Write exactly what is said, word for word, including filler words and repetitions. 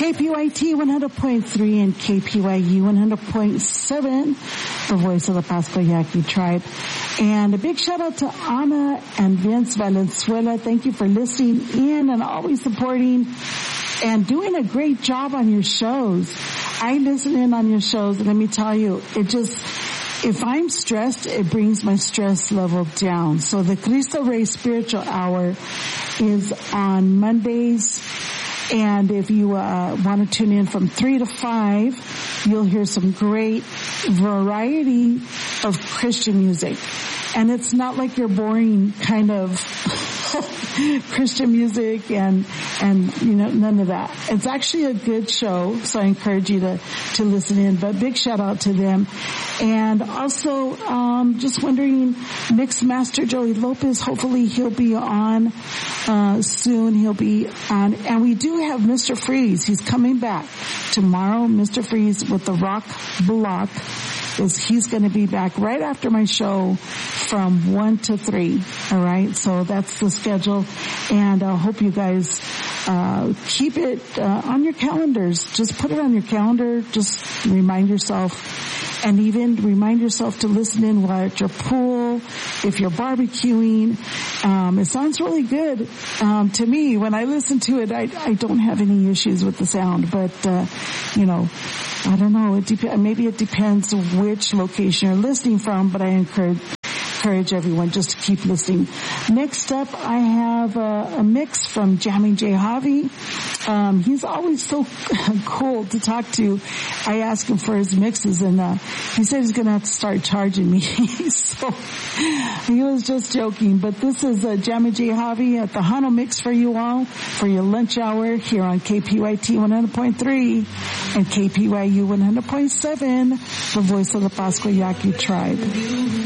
K P Y T one hundred point three and K P Y U one hundred point seven, the voice of the Pascua Yaqui tribe. And a big shout out to Ana and Vince Valenzuela. Thank you for listening in and always supporting and doing a great job on your shows. I listen in on your shows, and let me tell you, it just, if I'm stressed, it brings my stress level down. So the Cristo Rey Spiritual Hour is on Mondays, and if you uh, want to tune in from three to five, you'll hear some great variety of Christian music. And it's not like your boring kind of Christian music and, and, you know, none of that. It's actually a good show, so I encourage you to, to listen in, but big shout out to them. And also, um, just wondering, Mix Master Joey Lopez, hopefully he'll be on, uh, soon. He'll be on, and we do have Mister Freeze. He's coming back tomorrow, Mister Freeze with the Rock Block. Is he's going to be back right after my show from one to three. All right, so that's the schedule, and I hope you guys uh keep it uh, on your calendars. Just put it on your calendar. Just remind yourself, and even remind yourself to listen in while at your pool, if you're barbecuing. Um, it sounds really good um, to me. When I listen to it, I, I don't have any issues with the sound, but uh, you know. I don't know. It dep- maybe it depends which location you're listening from, but I encourage encourage everyone just to keep listening. Next up, I have a, a mix from Jamming J Javi. Um, he's always so cool to talk to. I asked him for his mixes, and uh, he said he's going to have to start charging me. So he was just joking. But this is uh, Jamming J Javi at the Hano Mix for you all for your lunch hour here on K P Y T one hundred point three and K P Y U one hundred point seven, the voice of the Pascua Yaqui tribe.